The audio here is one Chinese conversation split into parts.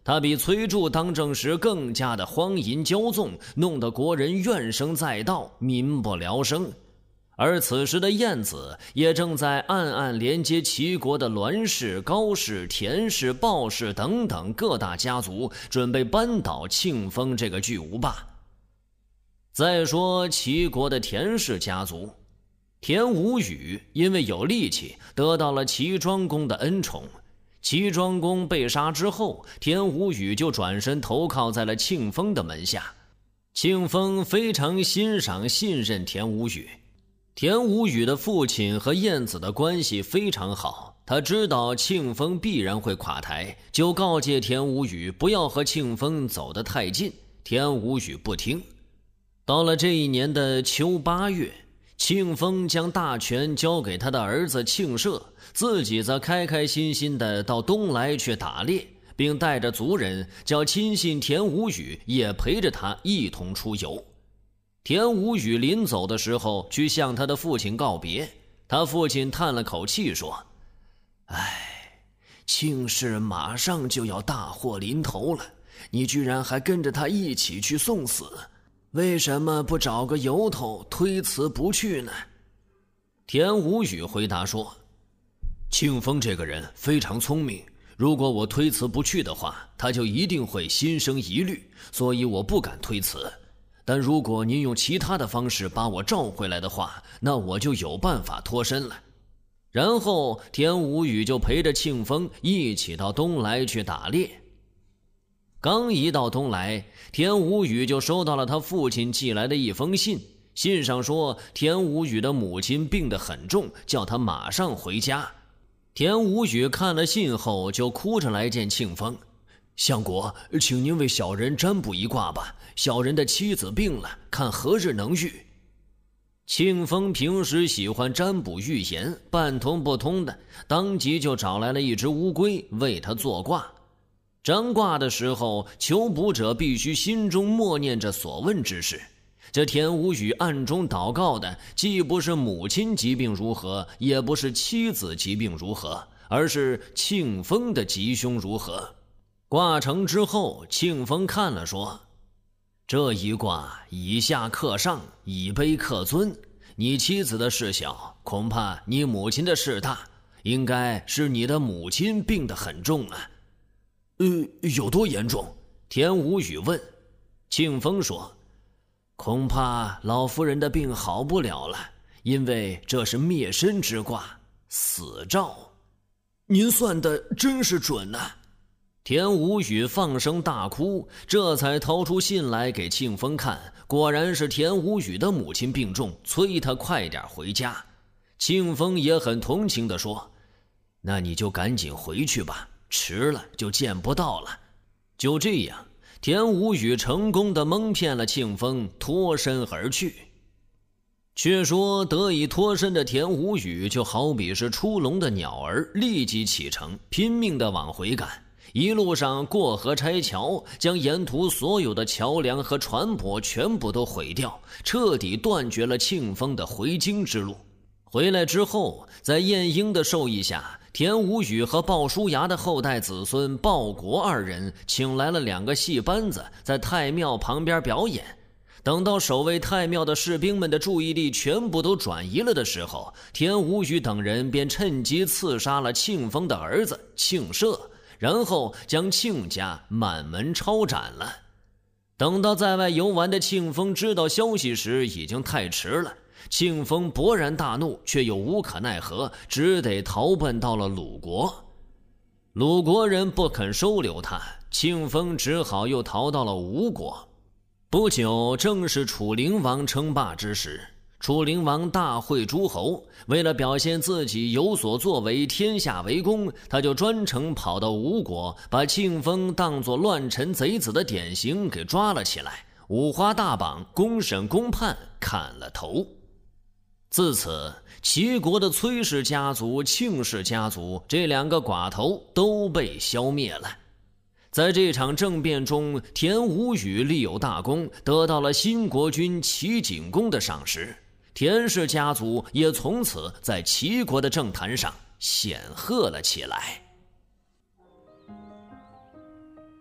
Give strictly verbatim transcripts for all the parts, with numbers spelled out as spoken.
他比崔杼当政时更加的荒淫骄纵，弄得国人怨声载道，民不聊生。而此时的晏子也正在暗暗连接齐国的栾氏、高氏、田氏、鲍氏等等各大家族，准备扳倒庆丰这个巨无霸。再说齐国的田氏家族，田无宇因为有力气，得到了齐庄公的恩宠。齐庄公被杀之后，田无宇就转身投靠在了庆丰的门下。庆丰非常欣赏信任田无宇。田无宇的父亲和晏子的关系非常好，他知道庆丰必然会垮台，就告诫田无宇不要和庆丰走得太近。田无宇不听。到了这一年的秋八月，庆丰将大权交给他的儿子庆社，自己则开开心心地到东莱去打猎，并带着族人叫亲信田无宇也陪着他一同出游。田无宇临走的时候去向他的父亲告别，他父亲叹了口气说：唉，庆氏马上就要大祸临头了，你居然还跟着他一起去送死，为什么不找个由头推辞不去呢？田无宇回答说：庆丰这个人非常聪明，如果我推辞不去的话，他就一定会心生疑虑，所以我不敢推辞。但如果您用其他的方式把我召回来的话，那我就有办法脱身了。然后田无宇就陪着庆丰一起到东莱去打猎。刚一到东莱，田无宇就收到了他父亲寄来的一封信，信上说田无宇的母亲病得很重，叫他马上回家。田无宇看了信后就哭着来见庆丰：相国，请您为小人占卜一卦吧，小人的妻子病了，看何日能愈。庆丰平时喜欢占卜预言，半通不通的，当即就找来了一只乌龟为他做卦。占卦的时候，求卜者必须心中默念着所问之事。这田无宇暗中祷告的既不是母亲疾病如何，也不是妻子疾病如何，而是庆丰的吉凶如何。卦成之后，庆丰看了说：这一卦以下克上，以卑克尊，你妻子的事小，恐怕你母亲的事大，应该是你的母亲病得很重啊。呃，有多严重？田无宇问。庆丰说：恐怕老夫人的病好不了了，因为这是灭身之卦，死兆。您算的真是准啊。田无宇放声大哭，这才掏出信来给庆丰看，果然是田无宇的母亲病重，催他快点回家。庆丰也很同情地说：那你就赶紧回去吧，迟了就见不到了。就这样，田无宇成功地蒙骗了庆丰，脱身而去。却说得以脱身的田无宇就好比是出笼的鸟儿，立即启程，拼命地往回赶。一路上过河拆桥，将沿途所有的桥梁和船舶全部都毁掉，彻底断绝了庆丰的回京之路。回来之后，在晏婴的授意下，田无宇和鲍叔牙的后代子孙鲍国二人请来了两个戏班子，在太庙旁边表演。等到守卫太庙的士兵们的注意力全部都转移了的时候，田无宇等人便趁机刺杀了庆丰的儿子庆社，然后将庆家满门抄斩了。等到在外游玩的庆丰知道消息时，已经太迟了。庆丰勃然大怒，却又无可奈何，只得逃奔到了鲁国。鲁国人不肯收留他，庆丰只好又逃到了吴国。不久，正是楚灵王称霸之时。楚灵王大会诸侯，为了表现自己有所作为，天下为公，他就专程跑到吴国，把庆丰当作乱臣贼子的典型给抓了起来，五花大绑，公审公判，砍了头。自此，齐国的崔氏家族、庆氏家族这两个寡头都被消灭了。在这场政变中，田无宇立有大功，得到了新国君齐景公的赏识。田氏家族也从此在齐国的政坛上显赫了起来。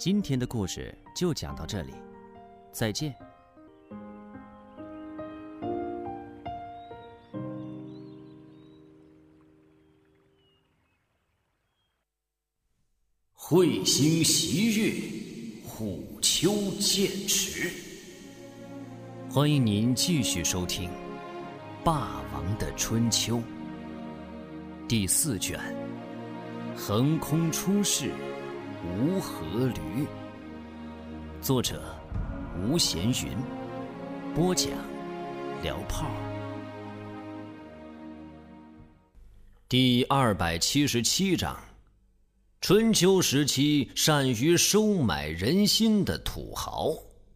今天的故事就讲到这里，再见。 会心习月，虎丘剑池。欢迎您继续收听《霸王的春秋》第四卷，横空出世无阖闾。作者吴闲云，播讲辽炮。第二百七十七章，春秋时期善于收买人心的土豪。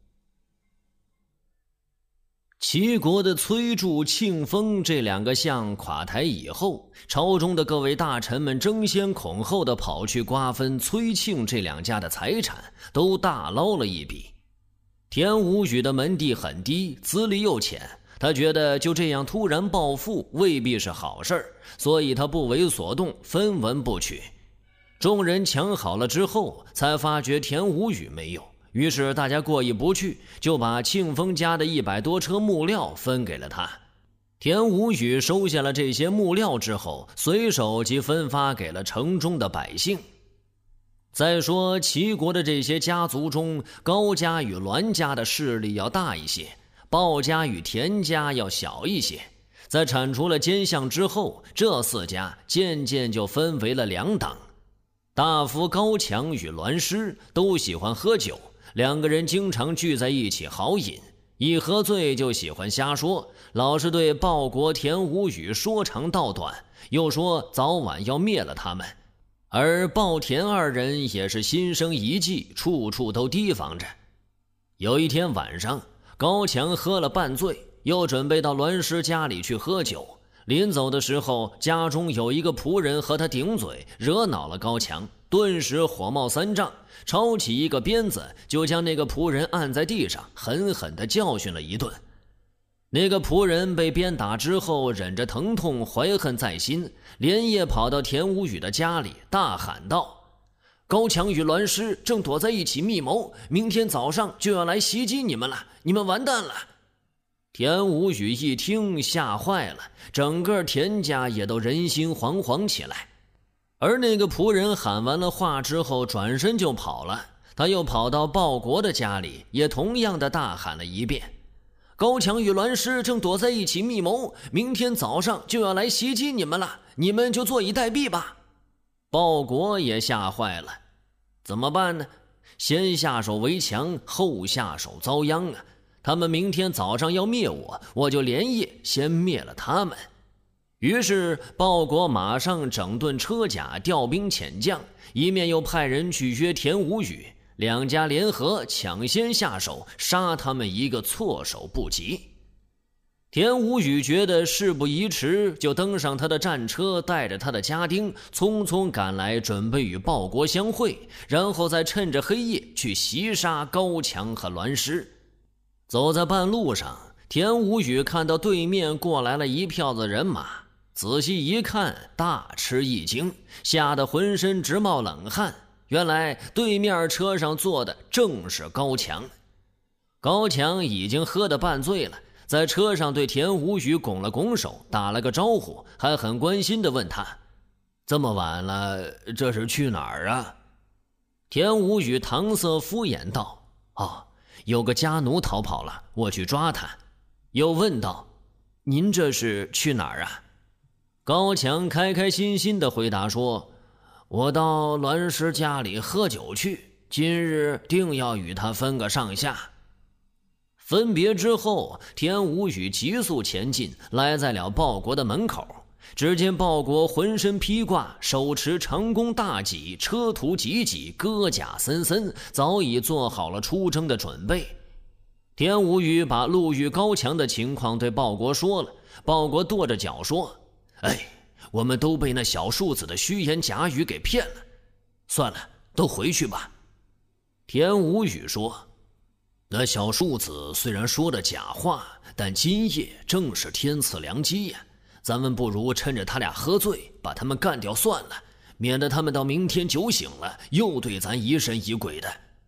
齐国的崔杼、庆丰这两个相垮台以后，朝中的各位大臣们争先恐后地跑去瓜分崔庆这两家的财产，都大捞了一笔。田无宇的门第很低，资历又浅，他觉得就这样突然暴富未必是好事，所以他不为所动，分文不取。众人抢好了之后，才发觉田无宇没有，于是大家过意不去，就把庆丰家的一百多车木料分给了他。田无宇收下了这些木料之后，随手即分发给了城中的百姓。再说齐国的这些家族中，高家与栾家的势力要大一些，鲍家与田家要小一些。在铲除了奸相之后，这四家渐渐就分为了两党。大夫高强与栾师都喜欢喝酒，两个人经常聚在一起豪饮，一喝醉就喜欢瞎说，老是对鲍国田无宇说长道短，又说早晚要灭了他们。而鲍田二人也是心生一计，处处都提防着。有一天晚上，高强喝了半醉，又准备到栾师家里去喝酒。临走的时候，家中有一个仆人和他顶嘴，惹恼了高强，顿时火冒三丈，抄起一个鞭子就将那个仆人按在地上，狠狠地教训了一顿。那个仆人被鞭打之后，忍着疼痛，怀恨在心，连夜跑到田无宇的家里，大喊道：高强与栾师正躲在一起密谋，明天早上就要来袭击你们了，你们完蛋了。田无宇一听吓坏了，整个田家也都人心惶惶起来。而那个仆人喊完了话之后，转身就跑了。他又跑到鲍国的家里，也同样的大喊了一遍：高强与栾师正躲在一起密谋，明天早上就要来袭击你们了，你们就坐以待毙吧。鲍国也吓坏了，怎么办呢？先下手为强，后下手遭殃啊！他们明天早上要灭我，我就连夜先灭了他们。于是鲍国马上整顿车甲，调兵遣将，一面又派人去约田无宇，两家联合抢先下手，杀他们一个措手不及。田无宇觉得事不宜迟，就登上他的战车，带着他的家丁匆匆赶来，准备与鲍国相会，然后再趁着黑夜去袭杀高强和栾师。走在半路上，田无宇看到对面过来了一票子人马，仔细一看，大吃一惊，吓得浑身直冒冷汗。原来对面车上坐的正是高强。高强已经喝得半醉了，在车上对田无宇拱了拱手，打了个招呼，还很关心地问他：这么晚了，这是去哪儿啊？田无宇搪塞敷衍道：哦，有个家奴逃跑了，我去抓他。又问道：您这是去哪儿啊？高强开开心心地回答说：我到栾师家里喝酒去，今日定要与他分个上下。分别之后，田无宇急速前进，来在了鲍国的门口。只见鲍国浑身披挂，手持长弓大戟，车途济济，戈甲森森，早已做好了出征的准备。田无宇把路遇高强的情况对鲍国说了，鲍国跺着脚说：哎，我们都被那小庶子的虚言假语给骗了，算了，都回去吧。田无宇说：那小庶子虽然说了假话，但今夜正是天赐良机呀，咱们不如趁着他俩喝醉，把他们干掉算了，免得他们到明天酒醒了，又对咱疑神疑鬼的。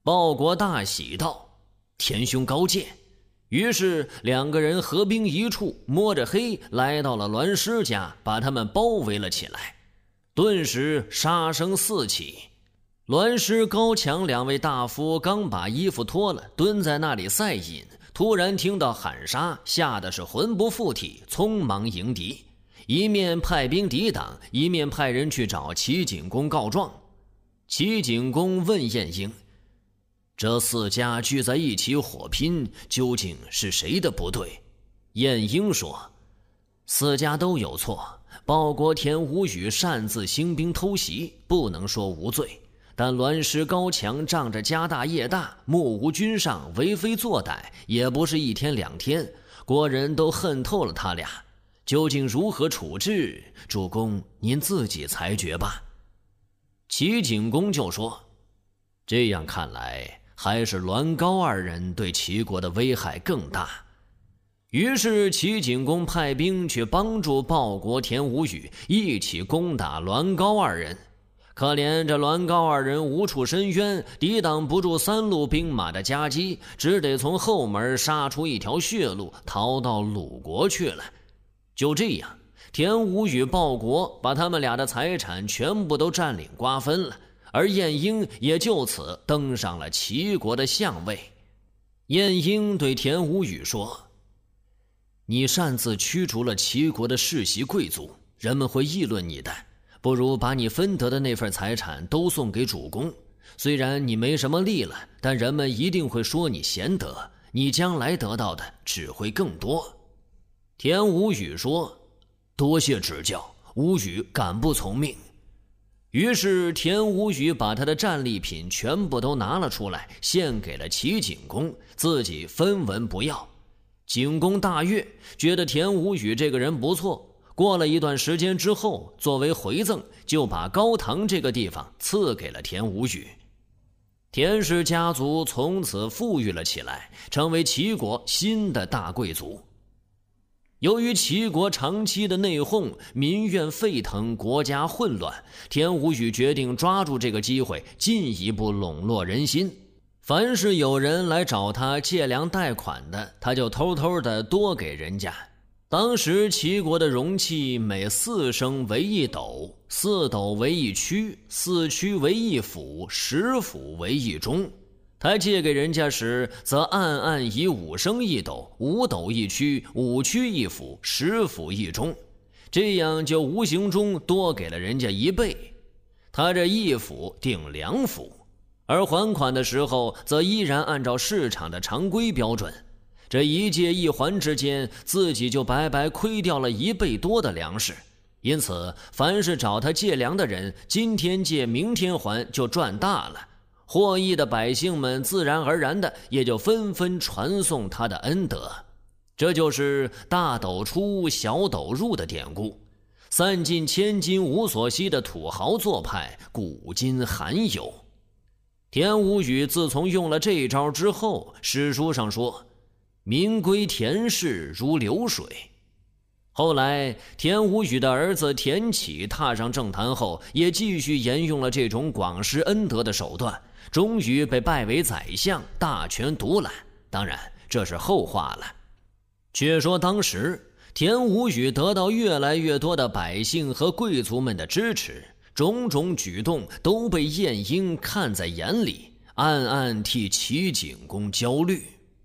鲍国大喜道：“田兄高见。”于是两个人合兵一处，摸着黑来到了栾师家，把他们包围了起来。顿时杀声四起。栾师、高强两位大夫刚把衣服脱了，蹲在那里赛饮，突然听到喊杀，吓得是魂不附体，匆忙迎敌，一面派兵抵挡，一面派人去找齐景公告状。齐景公问晏婴：“这四家聚在一起火拼，究竟是谁的不对？”晏婴说：“四家都有错，鲍国田无宇擅自兴兵偷袭，不能说无罪。但栾师、高强仗着家大业大，目无君上，为非作歹，也不是一天两天，国人都恨透了他俩。究竟如何处置，主公您自己裁决吧。”齐景公就说：“这样看来，还是栾高二人对齐国的危害更大。”于是齐景公派兵去帮助鲍国田无宇一起攻打栾高二人。可怜这栾高二人无处申冤，抵挡不住三路兵马的夹击，只得从后门杀出一条血路，逃到鲁国去了。就这样，田无宇、鲍国把他们俩的财产全部都占领瓜分了，而晏婴也就此登上了齐国的相位。晏婴对田无宇说：“你擅自驱逐了齐国的世袭贵族，人们会议论你的，不如把你分得的那份财产都送给主公。虽然你没什么利了，但人们一定会说你贤德，你将来得到的只会更多。”田无宇说：“多谢指教，无宇敢不从命。”于是田无宇把他的战利品全部都拿了出来，献给了齐景公，自己分文不要。景公大悦，觉得田无宇这个人不错。过了一段时间之后，作为回赠，就把高唐这个地方赐给了田无宇。田氏家族从此富裕了起来，成为齐国新的大贵族。由于齐国长期的内讧，民怨沸腾，国家混乱，田无宇决定抓住这个机会，进一步笼络人心。凡是有人来找他借粮贷款的，他就偷偷的多给人家。当时齐国的容器每四升为一斗，四斗为一曲，四曲为一府，十府为一钟。他借给人家时，则暗暗以五升一斗，五斗一曲，五曲一府，十府一钟，这样就无形中多给了人家一倍。他这一府顶两府，而还款的时候则依然按照市场的常规标准。这一借一还之间，自己就白白亏掉了一倍多的粮食。因此凡是找他借粮的人，今天借明天还，就赚大了。获益的百姓们自然而然的也就纷纷传颂他的恩德。这就是大斗出小斗入的典故，散尽千金无所惜的土豪做派古今罕有。田无宇自从用了这招之后，史书上说民归田氏如流水。后来田无宇的儿子田启踏上政坛后，也继续沿用了这种广施恩德的手段，终于被拜为宰相，大权独揽。当然这是后话了。却说当时田无宇得到越来越多的百姓和贵族们的支持，种种举动都被晏婴看在眼里，暗暗替齐景公焦虑。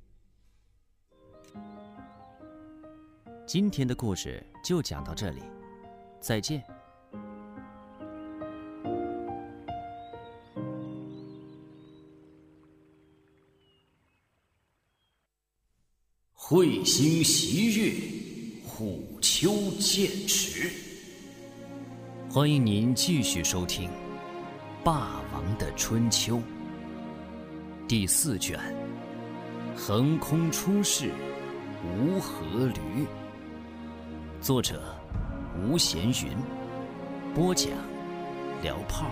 今天的故事就讲到这里，再见。 彗星袭月，虎丘剑池。欢迎您继续收听《霸王的春秋》第四卷，横空出世，无阖闾。作者吴闲云，播讲聊炮。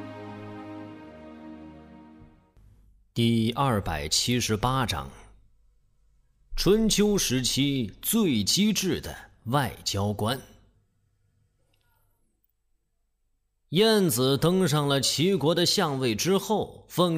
第二百七十八章，春秋时期最机智的外交官。晏子登上了齐国的相位之后，奉